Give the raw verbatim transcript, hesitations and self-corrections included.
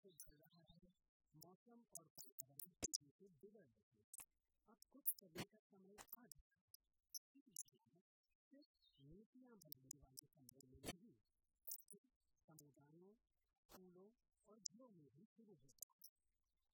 से बढ़ रहा है, मौसम और पर्यावरण तेजी से बिगड़ रहे हैं। अब कुछ करने का समय आ गया है। सिर्फ नीतियाँ बनाने वाले कमरों में नहीं, समुदायों, स्कूलों और घरों में भी शुरू हो